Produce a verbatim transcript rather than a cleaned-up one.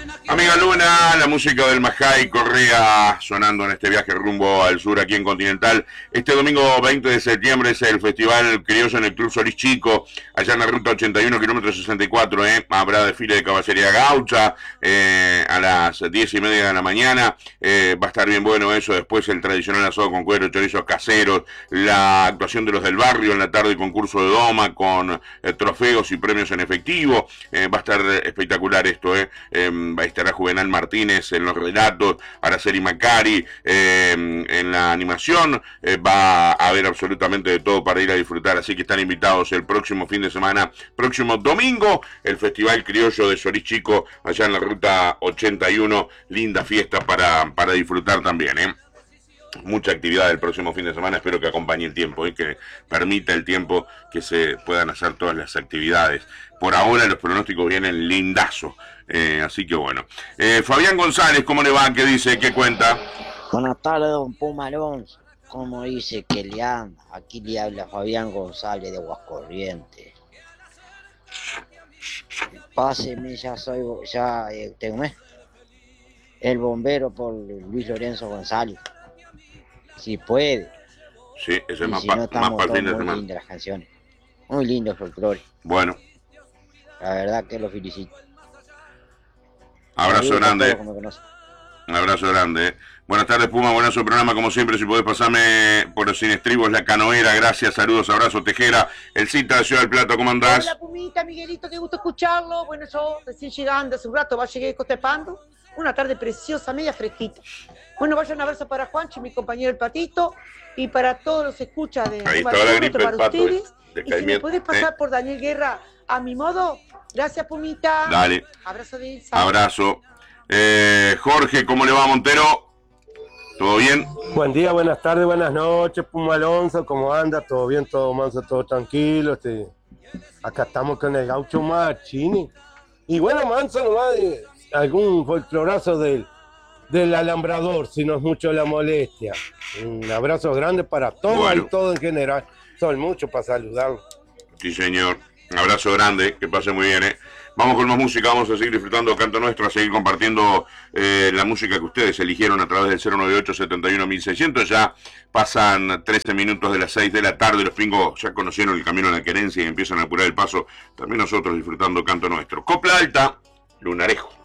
Amiga Luna, la música del Majay Correa sonando en este viaje rumbo al sur aquí en Continental. Este domingo veinte de septiembre es el Festival Criollo en el Club Solís Chico, allá en la ruta ochenta y uno, kilómetro sesenta y cuatro. ¿eh? Habrá desfile de caballería gaucha eh, a las diez y media de la mañana. Eh, va a estar bien bueno eso. Después el tradicional asado con cuero, chorizos caseros, la actuación de los del barrio en la tarde, concurso de doma con eh, trofeos y premios en efectivo. Eh, va a estar espectacular esto. Eh. Eh, va a estará Juvenal Martínez en los relatos, Araceli Macari eh, en la animación. Eh, va a haber absolutamente de todo para ir a disfrutar, así que están invitados el próximo fin de semana, próximo domingo, el Festival Criollo de Solís Chico, allá en la ruta ochenta y uno. Linda fiesta para, para disfrutar también, ¿eh? Mucha actividad el próximo fin de semana, espero que acompañe el tiempo y ¿eh? que permita el tiempo que se puedan hacer todas las actividades. Por ahora los pronósticos vienen lindazos, eh, así que bueno. Eh, Fabián González, ¿cómo le va? ¿Qué dice? ¿Qué cuenta? Buenas tardes, don Puma Alonso. ¿Cómo dice que le anda? Aquí le habla Fabián González de Aguascorrientes. Páseme, ya soy, ya eh, tengo el bombero por Luis Lorenzo González. Si puede. Sí, ese es más, si pa, no, más para el fin de muy semana. lindas las canciones. Muy lindo el folclore. Bueno. La verdad que lo felicito. Abrazo grande. Un abrazo grande. Eh. Buenas tardes, Puma. Buenas su programa, como siempre. Si podés pasarme por los sin estribos, la canoera. Gracias, saludos, abrazos, Tejera. El Cita de Ciudad del Plata, ¿cómo andás? Hola, Pumita, Miguelito, qué gusto escucharlo. Bueno, yo recién llegando hace un rato, va a llegar costepando. Una tarde preciosa, media fresquita. Bueno, vaya un abrazo para Juanchi, mi compañero el Patito, y para todos los escuchas de Ahí estaba la gripe del Pato, ustedes. De y si me puedes pasar eh. por Daniel Guerra a mi modo. Gracias, Pumita. Dale. Abrazo de Ilsa. Abrazo. Eh, Jorge, ¿cómo le va, Montero? ¿Todo bien? Buen día, buenas tardes, buenas noches, Puma Alonso, ¿cómo anda? ¿Todo bien, todo manso, todo tranquilo? Este... Acá estamos con el gaucho Machini. Y bueno, manso nomás, de algún folclorazo del, del alambrador, si no es mucho la molestia. Un abrazo grande para todos bueno. y todo en general. Son muchos para saludarlos. Sí, señor. Un abrazo grande, que pase muy bien, ¿eh? Vamos con más música, vamos a seguir disfrutando Canto Nuestro, a seguir compartiendo eh, la música que ustedes eligieron a través del cero noventa y ocho, setenta y uno, mil seiscientos. Ya pasan trece minutos de las seis de la tarde, los pingos ya conocieron el camino a la querencia y empiezan a apurar el paso. También nosotros disfrutando Canto Nuestro. Copla Alta, Lunarejo.